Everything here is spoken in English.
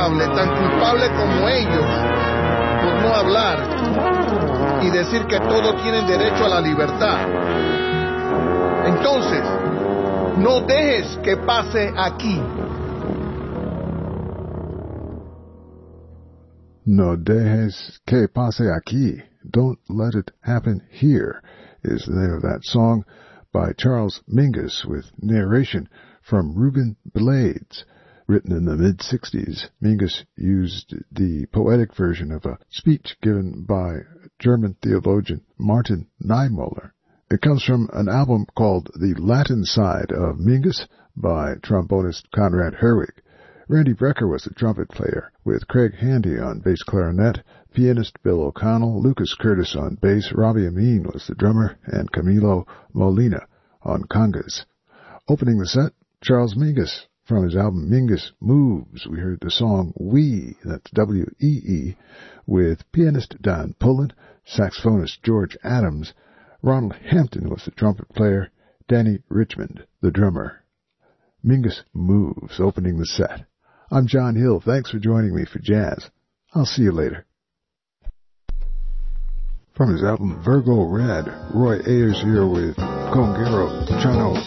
tan culpable como ellos, por no hablar y decir que todos tienen derecho a la libertad. Entonces, no dejes que pase aquí. No dejes que pase aquí. Don't let it happen here is the name of that song by Charles Mingus with narration from Ruben Blades. Written in the mid-60s, Mingus used the poetic version of a speech given by German theologian Martin Niemöller. It comes from an album called The Latin Side of Mingus by trombonist Conrad Herwig. Randy Brecker was the trumpet player, with Craig Handy on bass clarinet, pianist Bill O'Connell, Lucas Curtis on bass, Robbie Amin was the drummer, and Camilo Molina on congas. Opening the set, Charles Mingus. From his album Mingus Moves, we heard the song We, that's W-E-E, with pianist Don Pullen, saxophonist George Adams. Ronald Hampton was the trumpet player, Danny Richmond, the drummer. Mingus Moves, opening the set. I'm John Hill. Thanks for joining me for jazz. I'll see you later. From his album Virgo Red, Roy Ayers here with Congero Chano